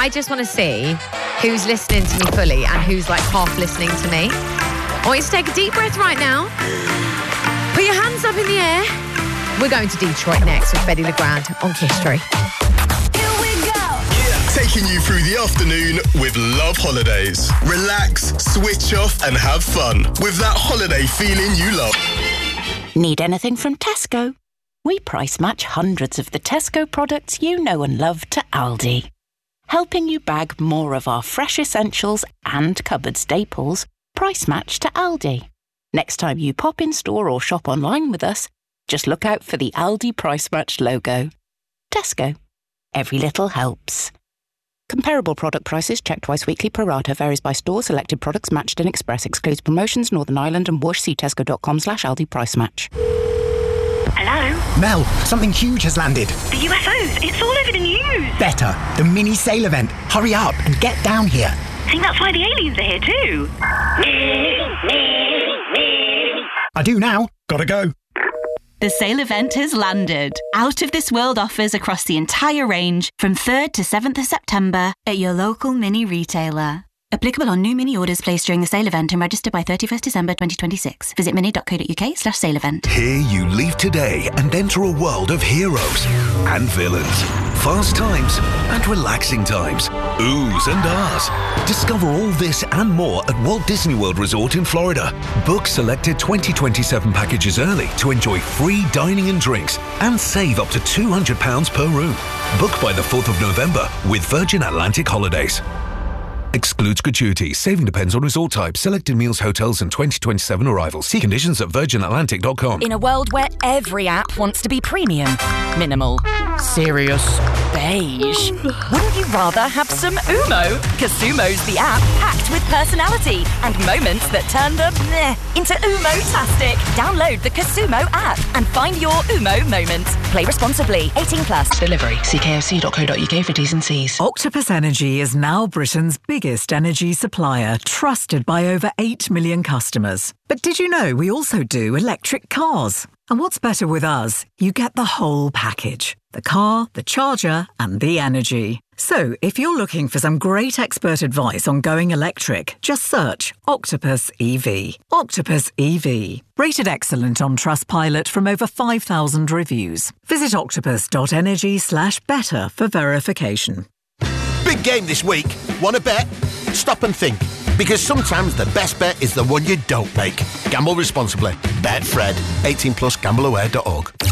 I just want to see who's listening to me fully and who's like half listening to me. I want you to take a deep breath right now. Put your hands up in the air. We're going to Detroit next with Betty LeGrand on Kiss 3. Here we go. Taking you through the afternoon with Love Holidays. Relax, switch off and have fun with that holiday feeling you love. Need anything from Tesco? We price match hundreds of the Tesco products you know and love to Aldi. Helping you bag more of our fresh essentials and cupboard staples, price match to Aldi. Next time you pop in store or shop online with us, just look out for the Aldi Price Match logo. Tesco. Every little helps. Comparable product prices checked twice weekly. Pro rata varies by store. Selected products matched in Express. Excludes promotions. Northern Ireland and Whoosh. See tesco.com/Aldi Price Match. Hello? Mel, something huge has landed. The UFOs, it's all over the news. Better, the mini sail event. Hurry up and get down here. I think that's why the aliens are here too. I do now. Gotta go. The sale event has landed. Out of This World offers across the entire range from 3rd to 7th of September at your local mini retailer. Applicable on new mini orders placed during the sale event and registered by 31st December 2026. Visit mini.co.uk/sale event. Here you leave today and enter a world of heroes and villains, fast times and relaxing times, oohs and ahs. Discover all this and more at Walt Disney World Resort in Florida. Book selected 2027 packages early to enjoy free dining and drinks and save up to £200 per room. Book by the 4th of November with Virgin Atlantic Holidays. Excludes gratuity. Saving depends on resort type, selected meals, hotels and 2027 arrivals. See conditions at virginatlantic.com. In a world where every app wants to be premium, minimal, serious, beige, wouldn't you rather have some Umo? Casumo's the app packed with personality and moments that turn the meh into Umo-tastic. Download the Casumo app and find your Umo moment. Play responsibly. 18 plus. Delivery. See kfc.co.uk for T's and C's. Octopus Energy is now Britain's biggest energy supplier, trusted by over 8 million customers. But did you know we also do electric cars? And what's better with us? You get the whole package. The car, the charger, and the energy. So, if you're looking for some great expert advice on going electric, just search Octopus EV. Octopus EV. Rated excellent on Trustpilot from over 5,000 reviews. Visit octopus.energy/better for verification. Big game this week. Want to bet? Stop and think. Because sometimes the best bet is the one you don't make. Gamble responsibly. Bet Fred. 18 plus. Gambleaware.org.